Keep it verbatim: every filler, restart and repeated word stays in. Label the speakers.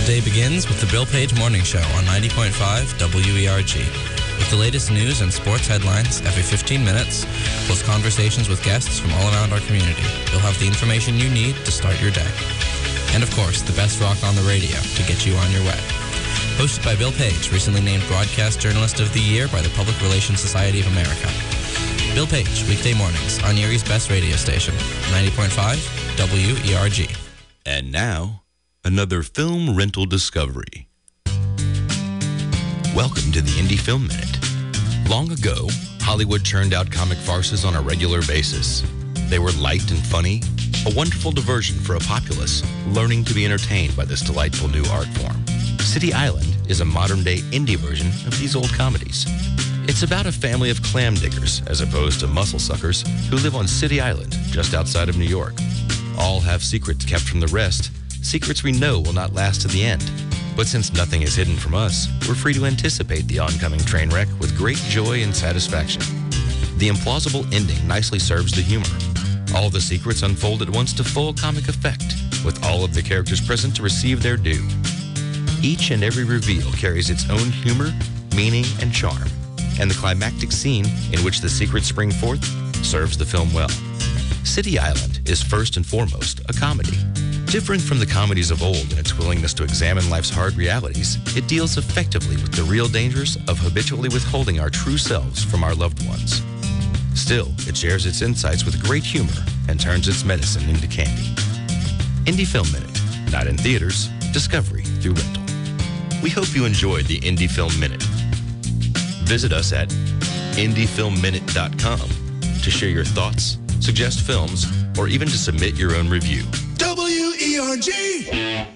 Speaker 1: day begins with the Bill Page Morning Show on ninety point five W E R G. With the latest news and sports headlines every fifteen minutes, plus conversations with guests from all around our community, you'll have the information you need to start your day. And of course, the best rock on the radio to get you on your way. Hosted by Bill Page, recently named Broadcast Journalist of the Year by the Public Relations Society of America. Bill Page, weekday mornings on Erie's best radio station, ninety point five W E R G.
Speaker 2: And now, another film rental discovery. Welcome to the Indie Film Minute. Long ago, Hollywood churned out comic farces on a regular basis. They were light and funny, a wonderful diversion for a populace learning to be entertained by this delightful new art form. City Island is a modern-day indie version of these old comedies. It's about a family of clam diggers, as opposed to muscle suckers, who live on City Island, just outside of New York. All have secrets kept from the rest, secrets we know will not last to the end. But since nothing is hidden from us, we're free to anticipate the oncoming train wreck with great joy and satisfaction. The implausible ending nicely serves the humor. All the secrets unfold at once to full comic effect, with all of the characters present to receive their due. Each and every reveal carries its own humor, meaning, and charm, and the climactic scene in which the secrets spring forth serves the film well. City Island is first and foremost a comedy. Different from the comedies of old in its willingness to examine life's hard realities, it deals effectively with the real dangers of habitually withholding our true selves from our loved ones. Still, it shares its insights with great humor and turns its medicine into candy. Indie Film Minute, not in theaters, discovery through rental. We hope you enjoyed the Indie Film Minute. Visit us at indie film minute dot com to share your thoughts, suggest films, or even to submit your own review.
Speaker 3: W E R G!